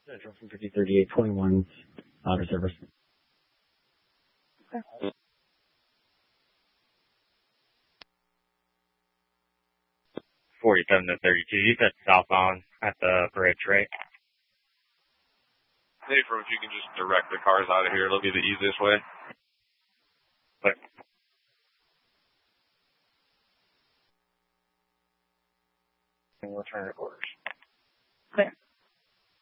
Central from 503821 auto service. Okay. 47 to 32. You said southbound at the bridge, right? Hey, if you can just direct the cars out of here, it'll be the easiest way. But And we'll turn it orders.